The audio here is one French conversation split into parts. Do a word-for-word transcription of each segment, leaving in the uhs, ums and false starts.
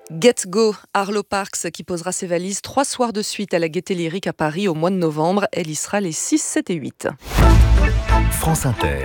Get Go, Arlo Parks, qui posera ses valises trois soirs de suite à la Gaîté Lyrique à Paris au mois de novembre. Elle y sera les six, sept et huit. France Inter.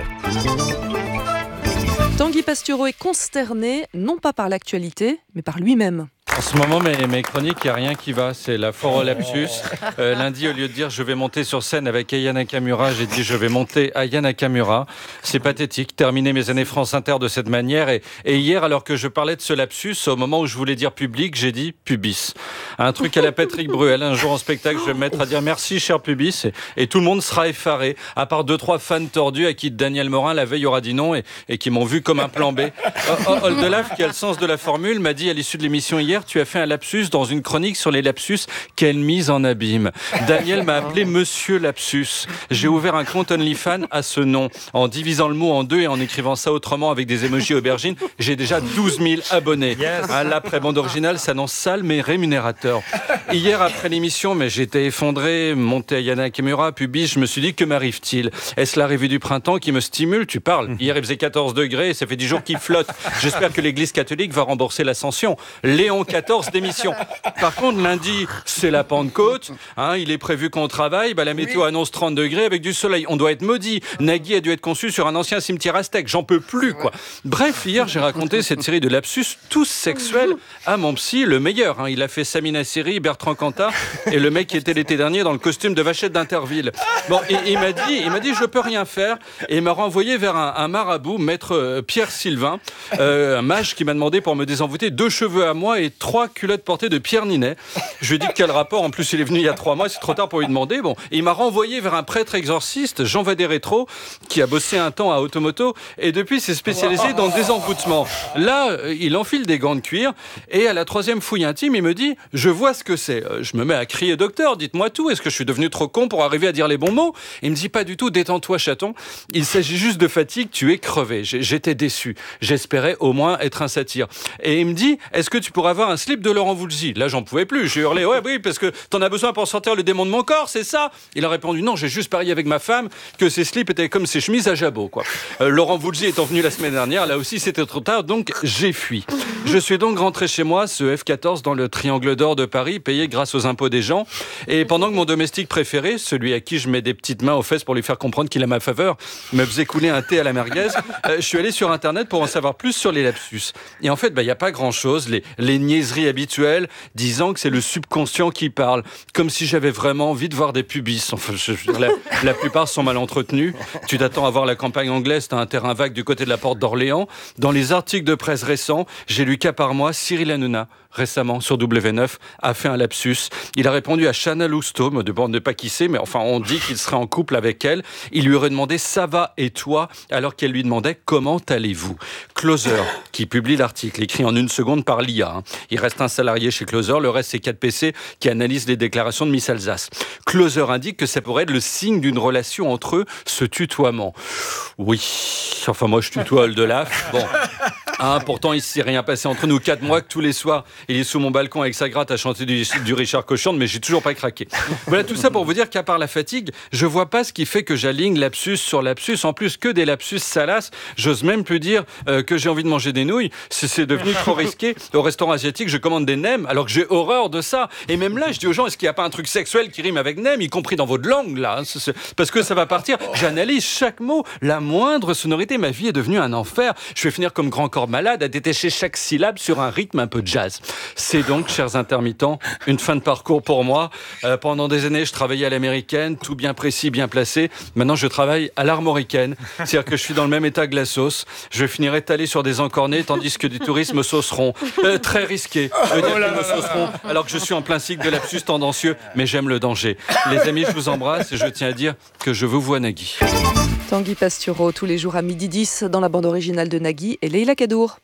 Tanguy Pastureau est consterné, non pas par l'actualité, mais par lui-même. En ce moment, mes, mes chroniques, il n'y a rien qui va. C'est la foire au lapsus. Euh, lundi, au lieu de dire je vais monter sur scène avec Aya Nakamura, j'ai dit je vais monter Aya Nakamura. C'est pathétique, terminer mes années France Inter de cette manière. Et, et hier, alors que je parlais de ce lapsus, au moment où je voulais dire public, j'ai dit pubis. Un truc à la Patrick Bruel. Un jour en spectacle, je vais me mettre à dire merci, cher pubis. Et, et tout le monde sera effaré, à part deux, trois fans tordus à qui Daniel Morin, la veille, aura dit non et, et qui m'ont vu comme un plan B. Oh, oh, Oldelaf, qui a le sens de la formule, m'a dit à l'issue de l'émission hier, tu as fait un lapsus dans une chronique sur les lapsus. Quelle mise en abîme. Daniel m'a appelé Monsieur Lapsus. J'ai ouvert un compte OnlyFans à ce nom. En divisant le mot en deux et en écrivant ça autrement avec des émojis aubergines, j'ai déjà douze mille abonnés. Yes. À l'après-bande originale s'annonce sale mais rémunérateur. Hier après l'émission, mais j'étais effondré, monté à Aya Nakamura, pubis, je me suis dit que m'arrive-t-il? Est-ce la revue du printemps qui me stimule? Tu parles. Hier il faisait quatorze degrés et ça fait dix jours qu'il flotte. J'espère que l'église catholique va rembourser l'ascension. Léon quatorze d'émission. Par contre, lundi, c'est la Pentecôte. Hein, il est prévu qu'on travaille. Bah, la météo oui. annonce trente degrés avec du soleil. On doit être maudit. Nagui a dû être conçu sur un ancien cimetière aztèque. J'en peux plus, quoi. Bref, hier, j'ai raconté cette série de lapsus tous sexuels à mon psy, le meilleur. Hein. Il a fait Samina Seri, Bertrand Cantat et le mec qui était l'été dernier dans le costume de Vachette d'Interville. Bon, et, il m'a dit, il m'a dit, je peux rien faire. Et il m'a renvoyé vers un, un marabout, maître euh, Pierre Sylvain, euh, un mage qui m'a demandé pour me désenvoûter deux cheveux à moi et trois culottes portées de Pierre Ninet. Je lui ai dit quel rapport, en plus il est venu il y a trois mois, c'est trop tard pour lui demander. Bon, et il m'a renvoyé vers un prêtre exorciste, Jean Vadé-Rétro, qui a bossé un temps à Automoto et depuis s'est spécialisé dans le désenvoûtement. Là, il enfile des gants de cuir et à la troisième fouille intime, il me dit « Je vois ce que c'est ». Je me mets à crier « Docteur, dites-moi tout, est-ce que je suis devenu trop con pour arriver à dire les bons mots ?» Il me dit « Pas du tout, détends-toi chaton, il s'agit juste de fatigue, tu es crevé. » J'étais déçu, j'espérais au moins être un satire. Et il me dit « Est-ce que tu pourrais avoir un slip de Laurent Voulzy ?» Là, j'en pouvais plus. J'ai hurlé, ouais, oui, parce que t'en as besoin pour sortir le démon de mon corps, c'est ça? Il a répondu, non, j'ai juste parié avec ma femme que ses slips étaient comme ses chemises à jabot, quoi. Euh, Laurent Voulzy étant venu la semaine dernière, là aussi, c'était trop tard, donc j'ai fui. Je suis donc rentré chez moi, ce F quatorze dans le triangle d'or de Paris, payé grâce aux impôts des gens. Et pendant que mon domestique préféré, celui à qui je mets des petites mains aux fesses pour lui faire comprendre qu'il a ma faveur, me faisait couler un thé à la merguez, euh, je suis allé sur Internet pour en savoir plus sur les lapsus. Et en fait, bah, y a pas grand-chose, les, les niaiseries habituelles, disant que c'est le subconscient qui parle, comme si j'avais vraiment envie de voir des pubis. Enfin, je, je, la, la plupart sont mal entretenus. Tu t'attends à voir la campagne anglaise, t'as un terrain vague du côté de la porte d'Orléans. Dans les articles de presse récents, j'ai lu qu'à part moi, Cyril Hanouna, récemment sur W neuf, a fait un lapsus. Il a répondu à Chana Lousteau, me demande de pas qui c'est, mais enfin on dit qu'il serait en couple avec elle. Il lui aurait demandé « Ça va et toi ?» alors qu'elle lui demandait « Comment allez-vous ?» Closer, qui publie l'article, écrit en une seconde par l'I A. Hein. Il reste un salarié chez Closer, le reste c'est quatre P C qui analysent les déclarations de Miss Alsace. Closer indique que ça pourrait être le signe d'une relation entre eux, ce tutoiement. Oui, enfin moi je tutoie Oldelaf. Bon. Hein, pourtant, il ne s'est rien passé entre nous. Quatre mois que tous les soirs, il est sous mon balcon avec sa gratte à chanter du, du Richard Cochande, mais j'ai toujours pas craqué. Voilà, tout ça pour vous dire qu'à part la fatigue, je vois pas ce qui fait que j'aligne lapsus sur lapsus. En plus que des lapsus salaces, j'ose même plus dire euh, que j'ai envie de manger des nouilles. C'est, c'est devenu trop risqué. Au restaurant asiatique, je commande des nems, alors que j'ai horreur de ça. Et même là, je dis aux gens, est-ce qu'il n'y a pas un truc sexuel qui rime avec nem, y compris dans votre langue, là, c'est, c'est, parce que ça va partir. J'analyse chaque mot, la moindre sonorité. Ma vie est devenue un enfer. Je vais finir comme Grand Corps Malade à détacher chaque syllabe sur un rythme un peu jazz. C'est donc, chers intermittents, une fin de parcours pour moi. Euh, pendant des années, je travaillais à l'américaine, tout bien précis, bien placé. Maintenant, je travaille à l'armoricaine. C'est-à-dire que je suis dans le même état que la sauce. Je vais finir étalé sur des encornés, tandis que du tourisme sauceront. Euh, très risqué de dire qu'ils me sauceront, alors que je suis en plein cycle de lapsus tendancieux, mais j'aime le danger. Les amis, je vous embrasse et je tiens à dire que je vous vois Nagui. Tanguy Pastureau, tous les jours à midi dix, dans la bande originale de Nagui et Leïla Kadour.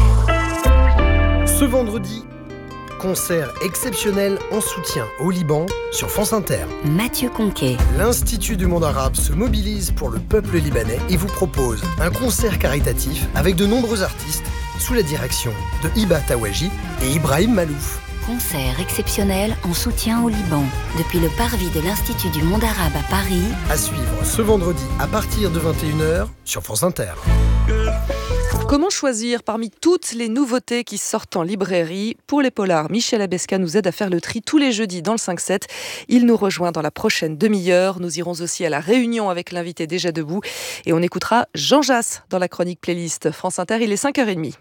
Ce vendredi, concert exceptionnel en soutien au Liban sur France Inter. Mathieu Conquet. L'Institut du monde arabe se mobilise pour le peuple libanais et vous propose un concert caritatif avec de nombreux artistes sous la direction de Hiba Tawaji et Ibrahim Malouf. Concert exceptionnel en soutien au Liban, depuis le parvis de l'Institut du monde arabe à Paris. À suivre ce vendredi à partir de vingt et une heures sur France Inter. Comment choisir parmi toutes les nouveautés qui sortent en librairie? Pour les polars, Michel Abesca nous aide à faire le tri tous les jeudis dans le cinq sept. Il nous rejoint dans la prochaine demi-heure. Nous irons aussi à la Réunion avec l'invité déjà debout. Et on écoutera Jean Jass dans la chronique playlist France Inter. Il est cinq heures trente.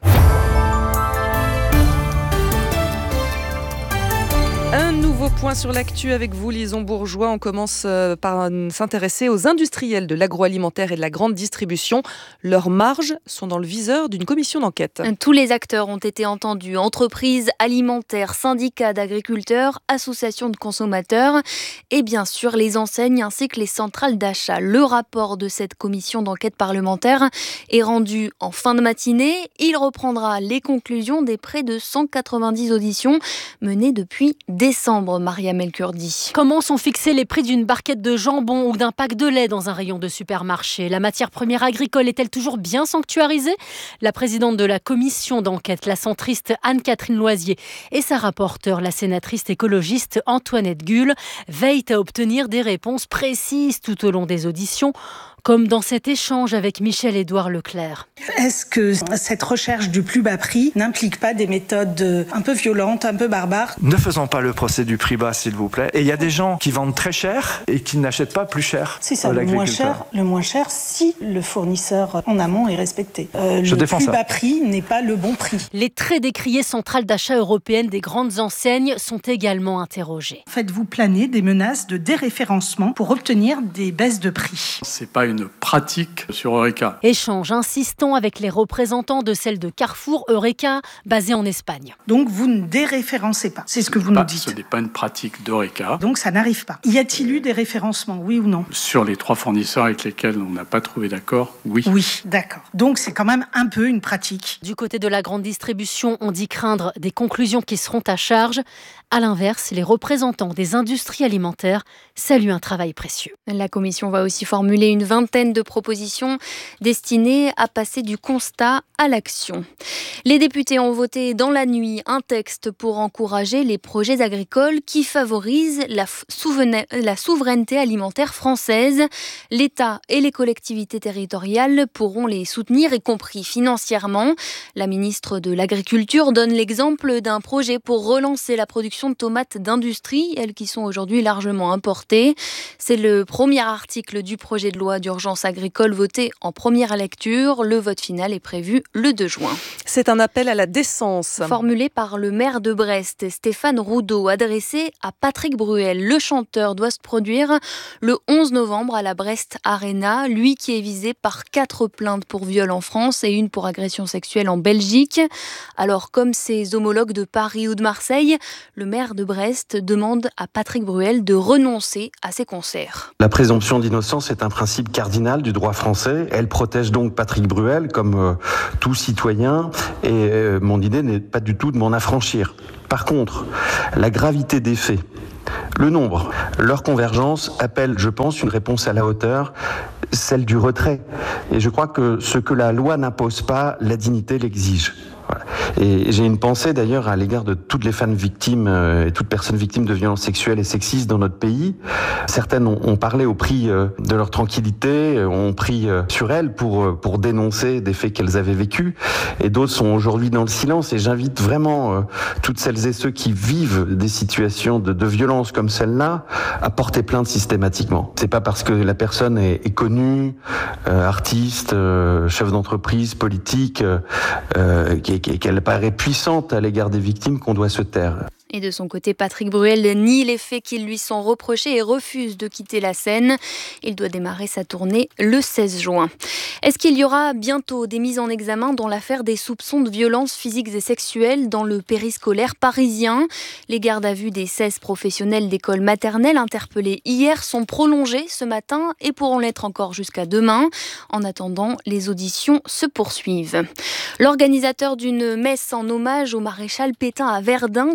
Un nouveau point sur l'actu avec vous, Lison Bourgeois. On commence par s'intéresser aux industriels de l'agroalimentaire et de la grande distribution. Leurs marges sont dans le viseur d'une commission d'enquête. Tous les acteurs ont été entendus. Entreprises alimentaires, syndicats d'agriculteurs, associations de consommateurs et bien sûr les enseignes ainsi que les centrales d'achat. Le rapport de cette commission d'enquête parlementaire est rendu en fin de matinée. Il reprendra les conclusions des près de cent quatre-vingt-dix auditions menées depuis décembre, Mariam El Kurdi. Comment sont fixés les prix d'une barquette de jambon ou d'un pack de lait dans un rayon de supermarché? La matière première agricole est-elle toujours bien sanctuarisée? La présidente de la commission d'enquête, la centriste Anne-Catherine Loisier, et sa rapporteure, la sénatrice écologiste Antoinette Gull, veillent à obtenir des réponses précises tout au long des auditions, comme dans cet échange avec Michel-Édouard Leclerc. Est-ce que cette recherche du plus bas prix n'implique pas des méthodes un peu violentes, un peu barbares? Ne faisons pas le procès du prix bas, s'il vous plaît. Et il y a des gens qui vendent très cher et qui n'achètent pas plus cher. C'est ça, le moins cher, le moins cher si le fournisseur en amont est respecté. Euh, Je le défends plus ça. bas prix n'est pas le bon prix. Les très décriées centrales d'achat européennes des grandes enseignes sont également interrogées. Faites-vous planer des menaces de déréférencement pour obtenir des baisses de prix? C'est pas une pratique sur Eureka. Échange insistant avec les représentants de celle de Carrefour Eureka, basée en Espagne. Donc vous ne déréférencez pas, c'est ce que vous Pas, nous dites. ce n'est pas une pratique d'Eureka. Donc ça n'arrive pas. Y a-t-il eu des référencements, oui ou non? Sur les trois fournisseurs avec lesquels on n'a pas trouvé d'accord, oui. Oui, d'accord. Donc c'est quand même un peu une pratique. Du côté de la grande distribution, on dit craindre des conclusions qui seront à charge. À l'inverse, les représentants des industries alimentaires saluent un travail précieux. La commission va aussi formuler une vingtaine de propositions destinées à passer du constat à l'action. Les députés ont voté dans la nuit un texte pour encourager les projets agricoles qui favorisent la, souvena- la souveraineté alimentaire française. L'État et les collectivités territoriales pourront les soutenir, y compris financièrement. La ministre de l'Agriculture donne l'exemple d'un projet pour relancer la production de tomates d'industrie, elles qui sont aujourd'hui largement importées. C'est le premier article du projet de loi d'urgence agricole voté en première lecture. Le vote final est prévu le deux juin. C'est un appel à la décence. Formulé par le maire de Brest, Stéphane Roudot, adressé à Patrick Bruel. Le chanteur doit se produire le onze novembre à la Brest Arena, lui qui est visé par quatre plaintes pour viol en France et une pour agression sexuelle en Belgique. Alors, comme ses homologues de Paris ou de Marseille, le maire de Brest demande à Patrick Bruel de renoncer à ses concerts. La présomption d'innocence est un principe cardinal du droit français. Elle protège donc Patrick Bruel comme euh, tout citoyen et euh, mon idée n'est pas du tout de m'en affranchir. Par contre, la gravité des faits, le nombre, leur convergence appelle, je pense, une réponse à la hauteur, celle du retrait. Et je crois que ce que la loi n'impose pas, la dignité l'exige. Voilà. Et j'ai une pensée d'ailleurs à l'égard de toutes les femmes victimes euh, et toutes personnes victimes de violences sexuelles et sexistes dans notre pays. Certaines ont, ont parlé au prix euh, de leur tranquillité, euh, ont pris euh, sur elles pour, euh, pour dénoncer des faits qu'elles avaient vécus. Et d'autres sont aujourd'hui dans le silence. Et j'invite vraiment euh, toutes celles et ceux qui vivent des situations de, de violence comme celle-là à porter plainte systématiquement. C'est pas parce que la personne est, est connue, euh, artiste, euh, chef d'entreprise, politique, euh, euh, qu'elle paraît puissante à l'égard des victimes qu'on doit se taire. Et de son côté, Patrick Bruel nie les faits qui lui sont reprochés et refuse de quitter la scène. Il doit démarrer sa tournée le seize juin. Est-ce qu'il y aura bientôt des mises en examen dans l'affaire des soupçons de violences physiques et sexuelles dans le périscolaire parisien? Les gardes à vue des seize professionnels d'école maternelle interpellés hier sont prolongés ce matin et pourront l'être encore jusqu'à demain. En attendant, les auditions se poursuivent. L'organisateur d'une messe en hommage au maréchal Pétain à Verdun, condamné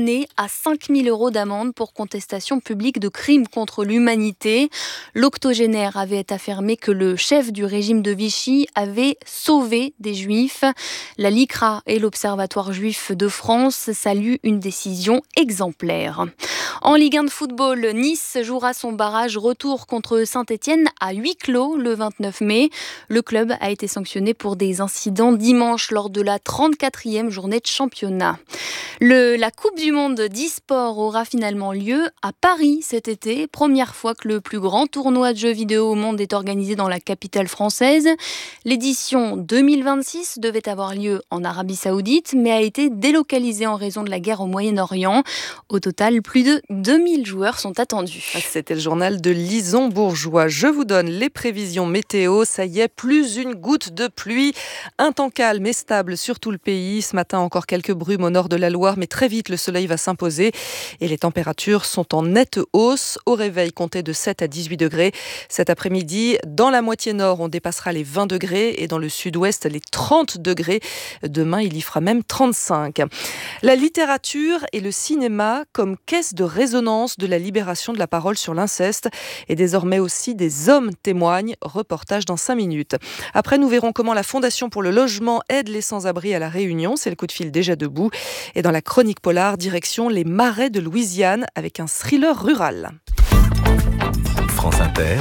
condamné à cinq mille euros d'amende pour contestation publique de crimes contre l'humanité. L'octogénaire avait affirmé que le chef du régime de Vichy avait sauvé des juifs. La LICRA et l'Observatoire juif de France saluent une décision exemplaire. En Ligue un de football, Nice jouera son barrage retour contre Saint-Étienne à huis clos le vingt-neuf mai. Le club a été sanctionné pour des incidents dimanche lors de la trente-quatrième journée de championnat. Le, la Coupe du Monde d'e-sport aura finalement lieu à Paris cet été. Première fois que le plus grand tournoi de jeux vidéo au monde est organisé dans la capitale française. L'édition deux mille vingt-six devait avoir lieu en Arabie Saoudite, mais a été délocalisée en raison de la guerre au Moyen-Orient. Au total, plus de deux mille joueurs sont attendus. C'était le journal de Lison Bourgeois. Je vous donne les prévisions météo. Ça y est, plus une goutte de pluie. Un temps calme et stable sur tout le pays. Ce matin, encore quelques brumes au nord de la Loire, mais très vite, le soleil va s'imposer et les températures sont en nette hausse. Au réveil, comptez de sept à dix-huit degrés. Cet après-midi, dans la moitié nord, on dépassera les vingt degrés et dans le sud-ouest, les trente degrés. Demain, il y fera même trente-cinq. La littérature et le cinéma comme caisse de résonance de la libération de la parole sur l'inceste. Et désormais aussi, des hommes témoignent. Reportage dans cinq minutes. Après, nous verrons comment la Fondation pour le logement aide les sans-abri à La Réunion. C'est le coup de fil déjà debout. Et dans la chronique polar, direction les marais de Louisiane avec un thriller rural. France Inter,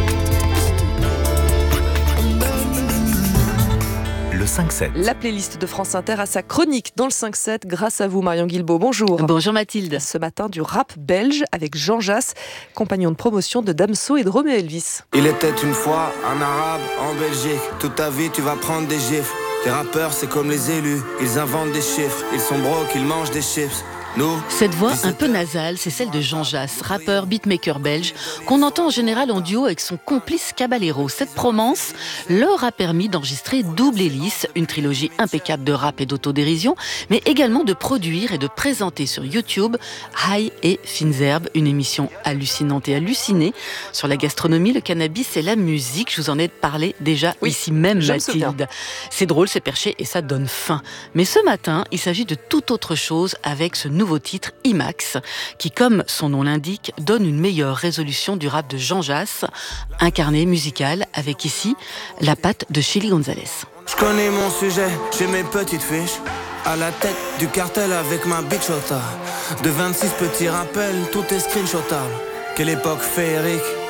le cinq sept. La playlist de France Inter a sa chronique dans le cinq sept grâce à vous, Marion Guilbault. Bonjour. Bonjour Mathilde. Ce matin, du rap belge avec Jean Jass, compagnon de promotion de Damso et de Romeo Elvis. Il était une fois un arabe en Belgique. Toute ta vie, tu vas prendre des gifles. Les rappeurs, c'est comme les élus. Ils inventent des chiffres. Ils sont broke, ils mangent des chips. Nous, cette voix un peu nasale, c'est celle de Jean Jass, rappeur, beatmaker belge, qu'on entend en général en duo avec son complice Caballero. Cette promesse leur a permis d'enregistrer Double Hélice, une trilogie impeccable de rap et d'autodérision, mais également de produire et de présenter sur YouTube High et Fines Herbes, une émission hallucinante et hallucinée sur la gastronomie, le cannabis et la musique. Je vous en ai parlé déjà oui, ici même, Mathilde. C'est drôle, c'est perché et ça donne faim. Mais ce matin, il s'agit de toute autre chose avec ce nouveau nouveau titre IMAX, qui, comme son nom l'indique, donne une meilleure résolution du rap de Jean Jass, incarné musical avec ici la patte de Chili Gonzalez. Je connais mon sujet, j'ai mes petites fiches. À la tête du cartel avec ma bichota. De vingt-six petits rappels, tout est screenshotable. Quelle époque féerique.